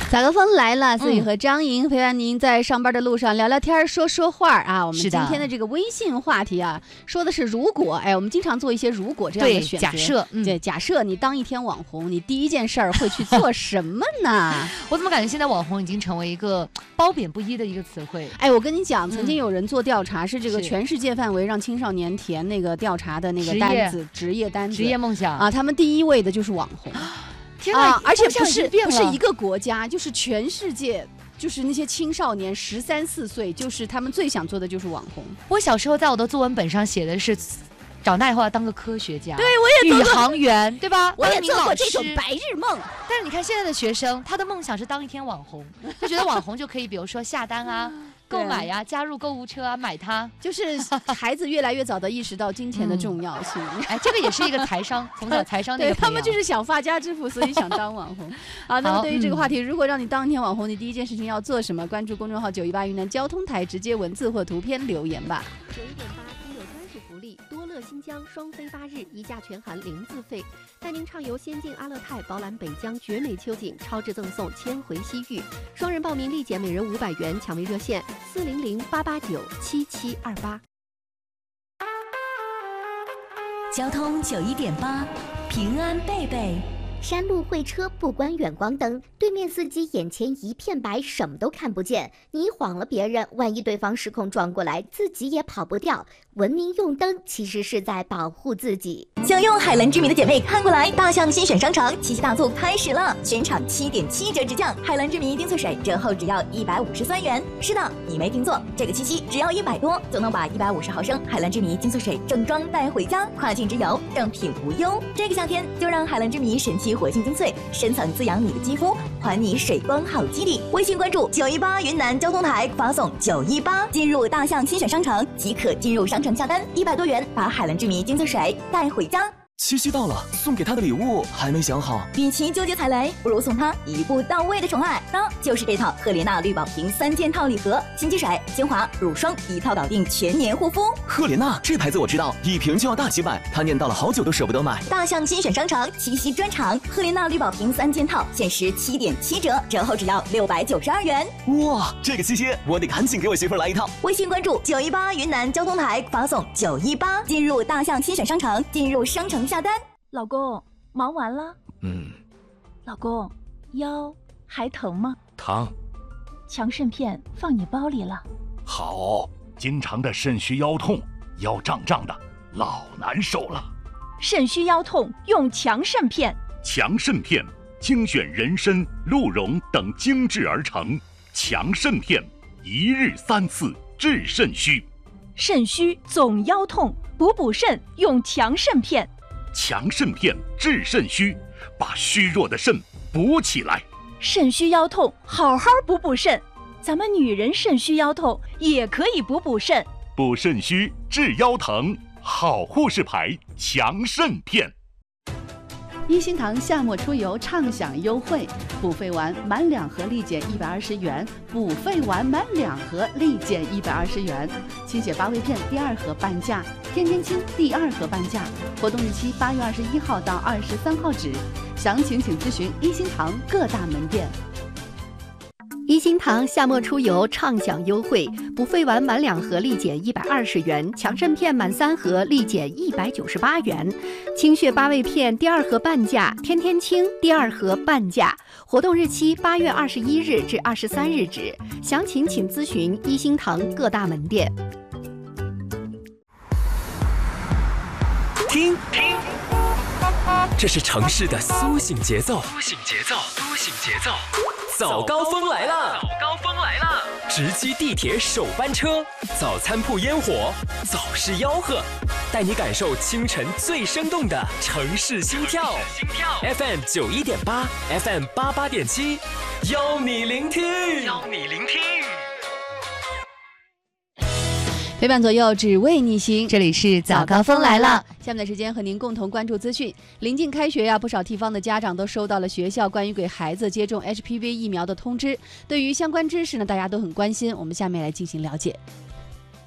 早高峰来了，所以和张莹陪伴您在上班的路上聊聊天说说话啊。我们今天的这个微信话题啊，说的是如果，我们经常做一些如果这样的选择。 假设， 对，假设你当一天网红，你第一件事儿会去做什么呢？ 我怎么感觉现在网红已经成为一个褒贬不一的一个词汇？ 我跟你讲，曾经有人做调查，是这个全世界范围让青少年填那个调查的那个单子，职业单子， 职业梦想啊，他们第一位的就是网红。 天啊！ 而且不是一个国家，就是全世界，就是那些青少年13、14岁，就是他们最想做的就是网红。 我小时候在我的作文本上写的是，长大以后要当个科学家， 对，我也做宇航员，对吧？ 我也做过这种白日梦。 但是你看现在的学生，他的梦想是当一天网红，就觉得网红就可以，比如说下单啊。购买呀，加入购物车啊，买它， 就是孩子越来越早的意识到金钱的重要性。 这个也是一个财商，从小财商的一个培养。 对，他们就是想发家致富，所以想当网红。好，那么对于这个话题，如果让你当一天网红，你第一件事情要做什么？关注公众号918云南交通台，直接文字或图片留言吧。 918听友专属福利，多乐新疆双飞8日，1价全含0自费，带您畅游仙境阿勒泰，饱览北疆绝美秋景，超值赠送千回西域。双人报名立减每人500元，抢位热线400-889-7728。 交通91.8，平安贝贝。 山路会车不关远光灯，对面司机眼前一片白，什么都看不见。你晃了别人，万一对方失控撞过来，自己也跑不掉。文明用灯其实是在保护自己。 想用海蓝之谜的姐妹看过来，大象新选商场七夕大促开始了，全场7.7折直降，海蓝之谜丁翠水折后只要153元。是的，你没听错，这个七夕只要100多就能把150毫升海蓝之谜丁翠水正装带回家，跨境之游正品无忧。这个夏天就让海蓝之谜神奇活性精粹深层滋养你的肌肤，还你水光好肌理。微信关注918云南交通台，发送918进入大象新选商场即可进入商城下单，100多元把海蓝之谜精粹水带回家。 七夕到了，送给他的礼物还没想好。 与其纠结踩雷，不如送他一步到位的宠爱，那就是这套赫莲娜绿宝瓶3件套礼盒，新机水、精华、乳霜一套搞定，全年护肤。 赫莲娜这牌子我知道，一瓶就要大几百，他念叨了好久都舍不得买。 大象新选商场七夕专场，赫莲娜绿宝瓶3件套，限时7.7折，折后只要692元。 哇，这个七夕我得赶紧给我媳妇来一套。 微信关注918云南交通台，发送918进入大象新选商场，进入商城下单。 老公，忙完了？老公，腰还疼吗？ 疼。 强肾片放你包里了。 好，经常的肾虚腰痛，腰胀胀的，老难受了。 肾虚腰痛用强肾片。 强肾片精选人参、鹿茸等精制而成，强肾片一日3次治肾虚。 肾虚总腰痛，补肾用强肾片。 强肾片治肾虚，把虚弱的肾补起来。 肾虚腰痛，好好补肾。咱们女人肾虚腰痛也可以补肾。 补肾虚治腰疼，好护士牌强肾片。 一心堂夏末出游畅享优惠，补肺丸满2盒立减120元，补肺丸满2盒立减120元，清血八味片第2盒半价，天天清第2盒半价，活动日期8月21号到23号止，详情请咨询一心堂各大门店。 一心堂夏末出游畅享优惠，补肺丸满2盒立减120元，强肾片满3盒立减198元，清血八味片第2盒半价，天天清第2盒半价，活动日期8月21日至23日止，详情请咨询一心堂各大门店。 听，这是城市的苏醒节奏。早高峰来了！直击地铁首班车，早餐铺烟火，早市吆喝，带你感受清晨最生动的城市心跳。FM 91.8 ，FM 88.7，邀你聆听。 陪伴左右，只为你行。 这里是早高峰来了。 下面的时间和您共同关注资讯。临近开学呀，不少地方的家长都收到了学校关于给孩子接种 HPV 疫苗的通知。对于相关知识呢，大家都很关心。我们下面来进行了解。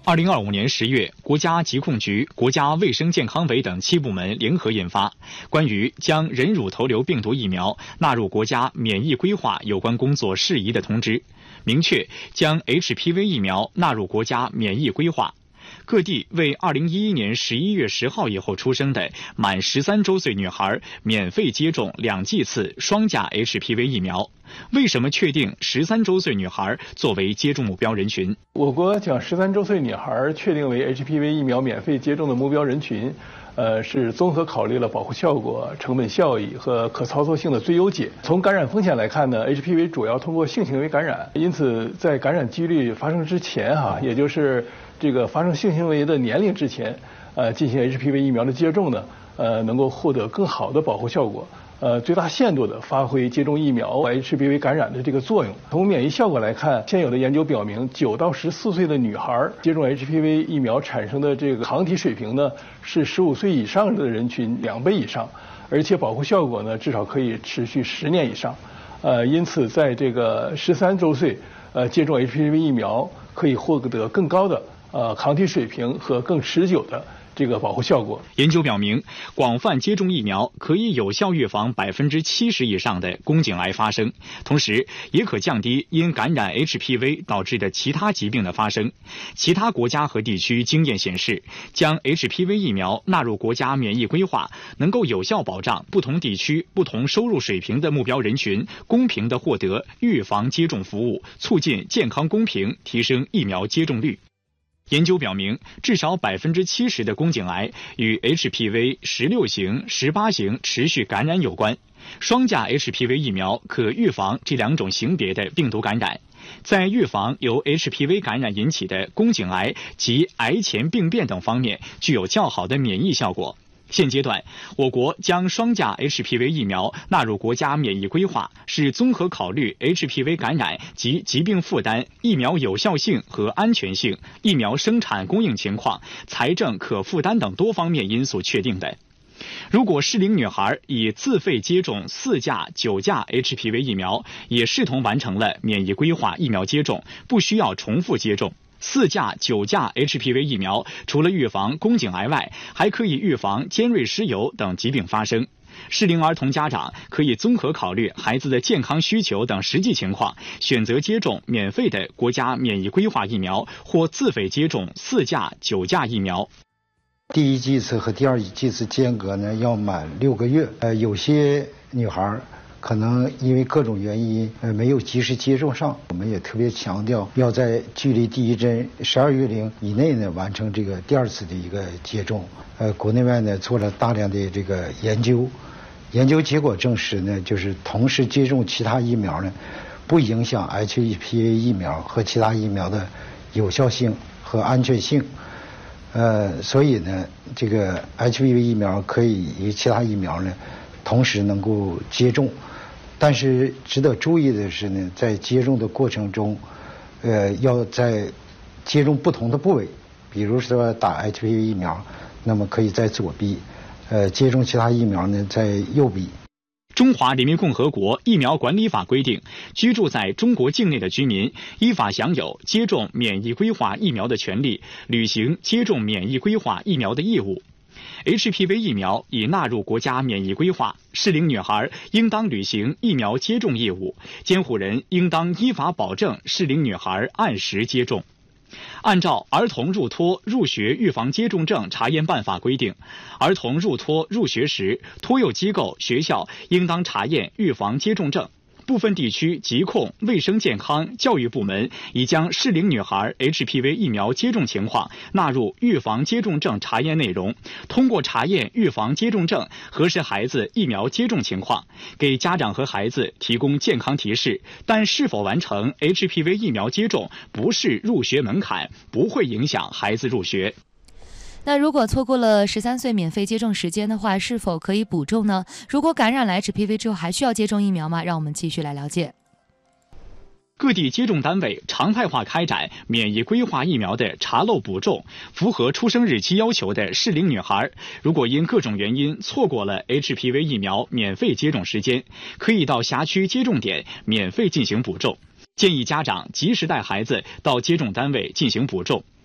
2025年10月，国家疾控局、国家卫生健康委等7部门联合印发《关于将人乳头瘤病毒疫苗纳入国家免疫规划有关工作事宜的通知》，明确将 HPV 疫苗纳入国家免疫规划。各地为2011年11月10号以后出生的满13周岁女孩免费接种2剂次双价 HPV 疫苗。为什么确定13周岁女孩作为接种目标人群？ 我国将13周岁女孩确定为 HPV 疫苗免费接种的目标人群，是综合考虑了保护效果、成本效益和可操作性的最优解。从感染风险来看呢 ，HPV 主要通过性行为感染，因此在感染几率发生之前也就是这个发生性行为的年龄之前，进行 HPV 疫苗的接种呢，能够获得更好的保护效果，最大限度地发挥接种疫苗 HPV 感染的这个作用。从免疫效果来看，现有的研究表明，9到14岁的女孩接种 HPV 疫苗产生的这个抗体水平呢，是15岁以上的人群2倍以上，而且保护效果呢，至少可以持续10年以上。因此，在这个13周岁，接种 HPV 疫苗可以获得更高的抗体水平和更持久的这个保护效果。 研究表明，广泛接种疫苗可以有效预防70%以上的宫颈癌发生，同时也可降低因感染 HPV 导致的其他疾病的发生。其他国家和地区经验显示，将 HPV 疫苗纳入国家免疫规划，能够有效保障不同地区、不同收入水平的目标人群公平地获得预防接种服务，促进健康公平，提升疫苗接种率。研究表明，至少70%的宫颈癌与 HPV 16型、18型持续感染有关。双价 HPV 疫苗可预防这2种型别的病毒感染，在预防由 HPV 感染引起的宫颈癌及癌前病变等方面具有较好的免疫效果。现阶段，我国将双价 HPV 疫苗纳入国家免疫规划，是综合考虑 HPV 感染及疾病负担、疫苗有效性和安全性、疫苗生产供应情况、财政可负担等多方面因素确定的。如果适龄女孩已自费接种4价、9价 HPV 疫苗，也视同完成了免疫规划疫苗接种，不需要重复接种。4价、9价 HPV 疫苗除了预防宫颈癌外，还可以预防尖锐湿疣等疾病发生。适龄儿童家长可以综合考虑孩子的健康需求等实际情况，选择接种免费的国家免疫规划疫苗或自费接种4价、9价疫苗。 第1剂次和第2剂次间隔呢要满6个月。有些女孩可能因为各种原因没有及时接种上，我们也特别强调要在距离第1针12月龄以内呢完成这个第2次的一个接种。国内外呢做了大量的这个研究结果证实呢，就是同时接种其他疫苗呢，不影响 HPV 疫苗和其他疫苗的有效性和安全性。所以呢，这个 HPV 疫苗可以与其他疫苗呢同时能够接种。但是值得注意的是呢，在接种的过程中，要在接种不同的部位，比如说打 HPV 疫苗，那么可以在左臂，接种其他疫苗呢在右臂。 中华人民共和国疫苗管理法规定，居住在中国境内的居民依法享有接种免疫规划疫苗的权利，履行接种免疫规划疫苗的义务。HPV 疫苗已纳入国家免疫规划，适龄女孩应当履行疫苗接种义务，监护人应当依法保证适龄女孩按时接种。按照《儿童入托入学预防接种证查验办法》规定，儿童入托入学时，托幼机构、学校应当查验预防接种证。部分地区疾控、卫生健康、教育部门已将适龄女孩 HPV 疫苗接种情况纳入预防接种证查验内容，通过查验预防接种证核实孩子疫苗接种情况，给家长和孩子提供健康提示。但是否完成 HPV 疫苗接种不是入学门槛，不会影响孩子入学。 那如果错过了13岁免费接种时间的话，是否可以补种呢？如果感染了 HPV 之后还需要接种疫苗吗？让我们继续来了解。 各地接种单位常态化开展免疫规划疫苗的查漏补种，符合出生日期要求的适龄女孩，如果因各种原因错过了 HPV 疫苗免费接种时间，可以到辖区接种点免费进行补种。建议家长及时带孩子到接种单位进行补种。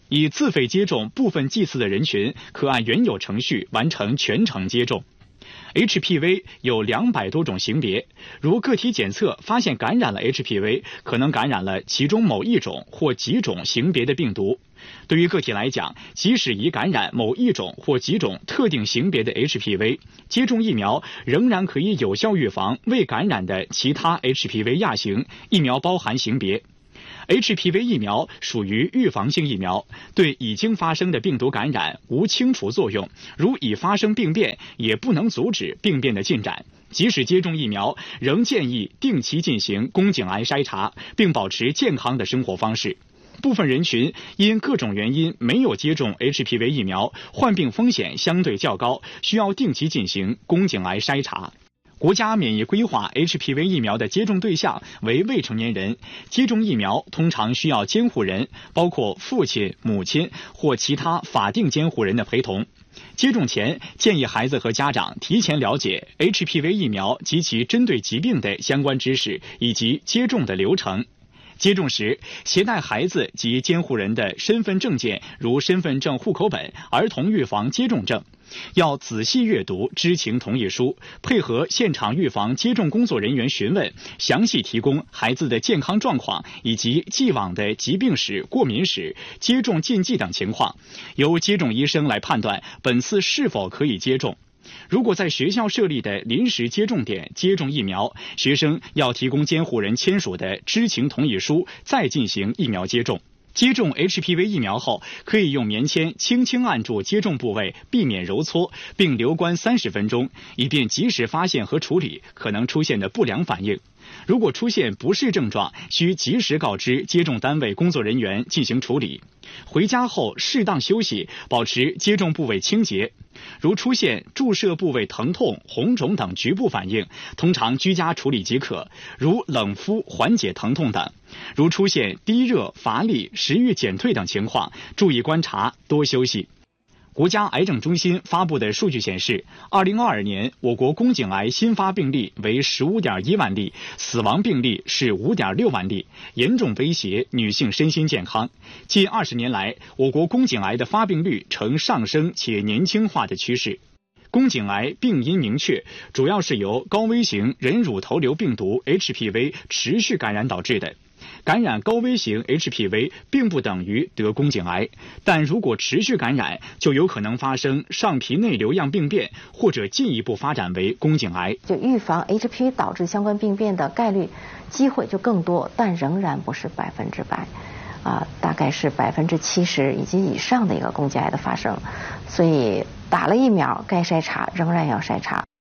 已自费接种部分剂次的人群，可按原有程序完成全程接种。HPV 有200多种型别，如个体检测发现感染了 HPV， 可能感染了其中某一种或几种型别的病毒。对于个体来讲，即使已感染某一种或几种特定型别的 HPV， 接种疫苗仍然可以有效预防未感染的其他 HPV 亚型，疫苗包含型别。HPV 疫苗属于预防性疫苗，对已经发生的病毒感染无清除作用，如已发生病变，也不能阻止病变的进展。即使接种疫苗，仍建议定期进行宫颈癌筛查，并保持健康的生活方式。部分人群因各种原因没有接种 HPV 疫苗，患病风险相对较高，需要定期进行宫颈癌筛查。国家免疫规划 HPV 疫苗的接种对象为未成年人，接种疫苗通常需要监护人，包括父亲、母亲或其他法定监护人的陪同。接种前，建议孩子和家长提前了解 HPV 疫苗及其针对疾病的相关知识以及接种的流程。接种时，携带孩子及监护人的身份证件，如身份证、户口本、儿童预防接种证。要仔细阅读知情同意书，配合现场预防接种工作人员询问，详细提供孩子的健康状况以及既往的疾病史、过敏史、接种禁忌等情况，由接种医生来判断本次是否可以接种。如果在学校设立的临时接种点接种疫苗，学生要提供监护人签署的知情同意书，再进行疫苗接种。接种 HPV 疫苗后，可以用棉签轻轻按住接种部位，避免揉搓，并留观30分钟，以便及时发现和处理可能出现的不良反应。如果出现不适症状，需及时告知接种单位工作人员进行处理。回家后适当休息，保持接种部位清洁。如出现注射部位疼痛、红肿等局部反应，通常居家处理即可，如冷敷缓解疼痛等。如出现低热、乏力、食欲减退等情况，注意观察，多休息。国家癌症中心发布的数据显示，2022年我国宫颈癌新发病例为15.1万例，死亡病例是5.6万例，严重威胁女性身心健康。近20年来，我国宫颈癌的发病率呈上升且年轻化的趋势。宫颈癌病因明确，主要是由高危型人乳头瘤病毒 HPV 持续感染导致的。感染高危型 HPV 并不等于得宫颈癌，但如果持续感染，就有可能发生上皮内瘤样病变，或者进一步发展为宫颈癌。 就预防 HPV 导致相关病变的概率机会就更多，但仍然不是100%，大概是70%以及以上的一个宫颈癌的发生。所以打了疫苗该筛查仍然要筛查。